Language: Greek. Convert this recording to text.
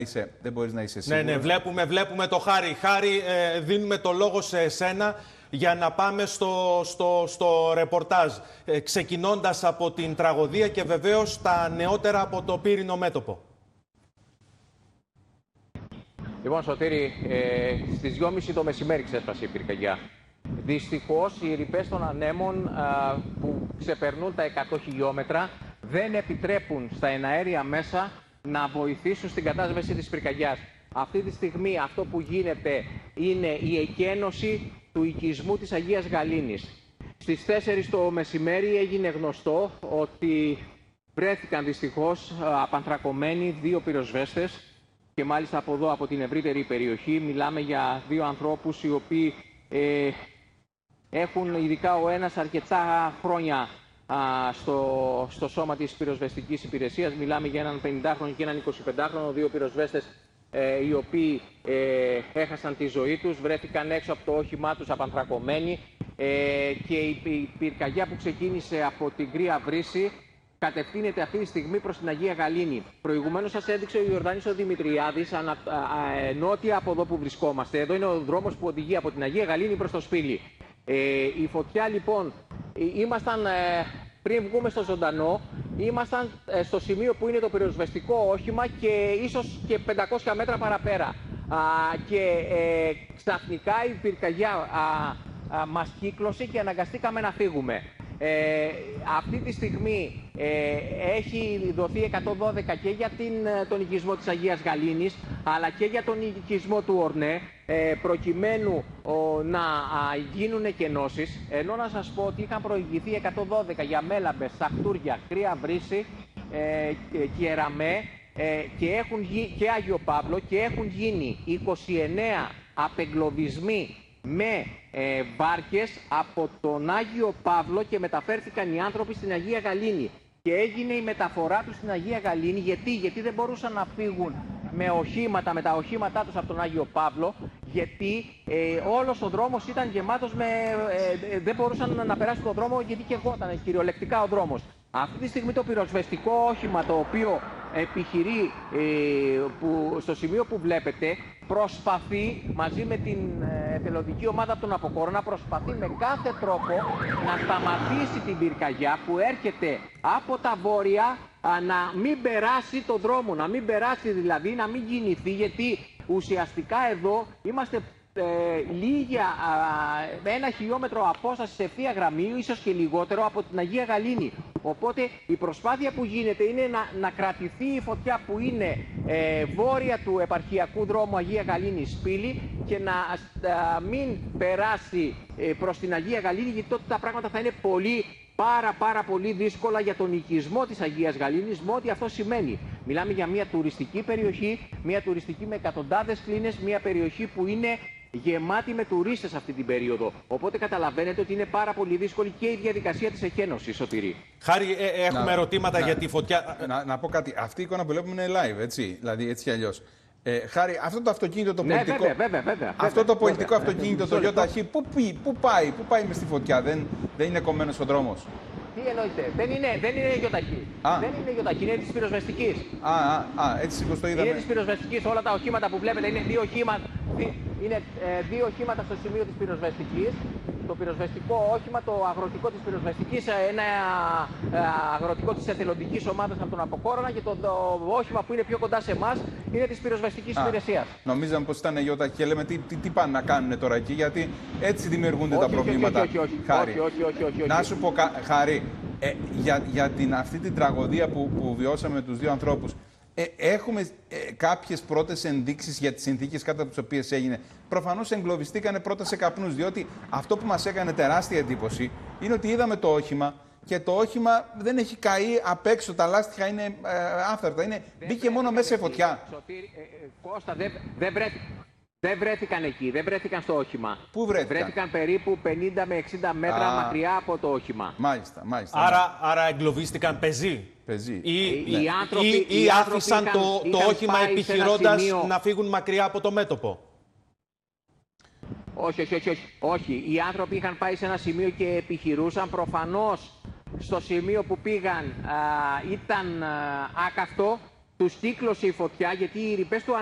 Δεν μπορείς να είσαι σίγουρος. Ναι, βλέπουμε το Χάρη. Χάρη, δίνουμε το λόγο σε εσένα για να πάμε στο ρεπορτάζ. Ξεκινώντας από την τραγωδία και βεβαίως τα νεότερα από το πύρινο μέτωπο. Λοιπόν, Σωτήρη, στις 2.30 το μεσημέρι ξέσπασε η πυρκαγιά. Δυστυχώς, οι ρηπές των ανέμων που ξεπερνούν τα 100 χιλιόμετρα δεν επιτρέπουν στα εναέρια μέσα να βοηθήσουν στην κατάσβεση της πυρκαγιάς. Αυτή τη στιγμή αυτό που γίνεται είναι η εκένωση του οικισμού της Αγίας Γαλήνης. Στις 4 το μεσημέρι έγινε γνωστό ότι βρέθηκαν δυστυχώς απανθρακωμένοι 2 πυροσβέστες και μάλιστα από εδώ, από την ευρύτερη περιοχή, μιλάμε για 2 ανθρώπους οι οποίοι έχουν, ειδικά ο ένας, αρκετά χρόνια στο σώμα της πυροσβεστικής υπηρεσίας. Μιλάμε για έναν 50χρονο και έναν 25χρονο, 2 πυροσβέστες οι οποίοι έχασαν τη ζωή τους, βρέθηκαν έξω από το όχημά τους απανθρακωμένοι και η πυρκαγιά που ξεκίνησε από την Κρύα Βρύση κατευθύνεται αυτή τη στιγμή προς την Αγία Γαλήνη. Προηγουμένως σας έδειξε ο Ιορδάνης ο Δημητριάδης νότια από εδώ που βρισκόμαστε. Εδώ είναι ο δρόμος που οδηγεί από την Αγία Γαλήνη προς το Σπήλι. Η φωτιά λοιπόν, ήμασταν πριν βγούμε στο ζωντανό, ήμασταν στο σημείο που είναι το πυροσβεστικό όχημα και ίσως και 500 μέτρα παραπέρα. Και ξαφνικά η πυρκαγιά μας κύκλωσε και αναγκαστήκαμε να φύγουμε. Αυτή τη στιγμή έχει δοθεί 112 και για τον οικισμό της Αγίας Γαλήνης, αλλά και για τον οικισμό του Ορνέ, προκειμένου να γίνουν εκενώσεις. Ενώ να σας πω ότι είχαν προηγηθεί 112 για Μέλαμπες, Σαχτούρια, Κρύα Βρύση και Εραμέ και Άγιο Παύλο, και έχουν γίνει 29 απεγκλωβισμοί με βάρκες από τον Άγιο Παύλο και μεταφέρθηκαν οι άνθρωποι στην Αγία Γαλήνη. Και έγινε η μεταφορά τους στην Αγία Γαλήνη. Γιατί δεν μπορούσαν να φύγουν με τα οχήματά τους από τον Άγιο Παύλο, γιατί όλος ο δρόμος ήταν γεμάτος δεν μπορούσαν να περάσουν τον δρόμο, γιατί και γόταν κυριολεκτικά ο δρόμος. Αυτή τη στιγμή το πυροσβεστικό όχημα, το οποίο επιχειρεί στο σημείο που βλέπετε, προσπαθεί μαζί με την εθελοντική ομάδα από τον Αποκόρονα, προσπαθεί με κάθε τρόπο να σταματήσει την πυρκαγιά που έρχεται από τα βόρεια, να μην περάσει τον δρόμο, να μην περάσει δηλαδή, να μην κινηθεί, γιατί ουσιαστικά εδώ είμαστε λίγα, 1 χιλιόμετρο απόσταση σε ευθεία γραμμή, ίσως και λιγότερο, από την Αγία Γαλήνη. Οπότε η προσπάθεια που γίνεται είναι να κρατηθεί η φωτιά που είναι βόρεια του επαρχιακού δρόμου Αγία Γαλήνη Σπήλι και να μην περάσει προς την Αγία Γαλήνη, γιατί τότε τα πράγματα θα είναι πάρα πολύ δύσκολα για τον οικισμό της Αγίας Γαλήνης, με ό,τι αυτό σημαίνει. Μιλάμε για μια τουριστική περιοχή, μια τουριστική με εκατοντάδες κλίνες, μια περιοχή που είναι γεμάτη με τουρίστες αυτή την περίοδο. Οπότε καταλαβαίνετε ότι είναι πάρα πολύ δύσκολη και η διαδικασία της εκένωσης, Σωτήρη. Χάρη, έχουμε ερωτήματα για τη φωτιά. Να πω κάτι. Αυτή η εικόνα που βλέπουμε είναι live, έτσι. Δηλαδή, έτσι κι αλλιώς. Χάρη, αυτό το αυτοκίνητο το πολιτικό. Βέβαια. Αυτό το πολιτικό αυτοκίνητο, το ΙΧ, πού πάει μες στη φωτιά, δεν είναι κομμένος ο δρόμος? Τι εννοείται, δεν είναι γιοταχή. Δεν είναι γιοταχή, είναι της πυροσβεστικής. Έτσι όπως το είδαμε. Είναι της πυροσβεστικής. Όλα τα οχήματα που βλέπετε είναι 2 οχήματα. Είναι 2 οχήματα στο σημείο της πυροσβεστικής. Το πυροσβεστικό όχημα, το αγροτικό της πυροσβεστικής, ένα αγροτικό της εθελοντικής ομάδας από τον Αποκόρονα, και το όχημα που είναι πιο κοντά σε εμάς είναι της πυροσβεστικής υπηρεσίας. Νομίζαμε πως ήταν ΙΧ και λέμε τι πάνε να κάνουν τώρα εκεί, γιατί έτσι δημιουργούνται τα προβλήματα. Όχι. Να σου πω, Χάρη, για αυτή την τραγωδία που βιώσαμε με τους 2 ανθρώπους, έχουμε κάποιες πρώτες ενδείξεις για τις συνθήκες κατά τις οποίες έγινε? Προφανώς εγκλωβιστήκανε πρώτα σε καπνούς, διότι αυτό που μας έκανε τεράστια εντύπωση είναι ότι είδαμε το όχημα και το όχημα δεν έχει καεί απ' έξω, τα λάστιχα είναι άφθαρτα, μπήκε μόνο μέσα σε φωτιά. Κώστα, δεν βρέθηκαν εκεί, δεν βρέθηκαν στο όχημα. Πού βρέθηκαν? Βρέθηκαν περίπου 50 με 60 μέτρα μακριά από το όχημα. Μάλιστα. Άρα εγκλωβίστηκαν πεζοί. Ή άφησαν το όχημα επιχειρώντας να φύγουν μακριά από το μέτωπο. Όχι. Οι άνθρωποι είχαν πάει σε ένα σημείο και επιχειρούσαν. Προφανώς στο σημείο που πήγαν ήταν άκαυτο τους κύκλωσε η φωτιά, γιατί οι ρηπές του